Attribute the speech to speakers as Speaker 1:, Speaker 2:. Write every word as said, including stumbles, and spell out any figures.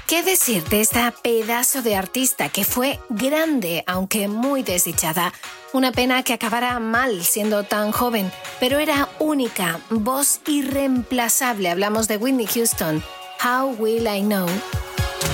Speaker 1: ¿Qué decir de esta pedazo de artista que fue grande, aunque muy desdichada? Una pena que acabara mal siendo tan joven, pero era única, voz irreemplazable. Hablamos de Whitney Houston. How Will I Know?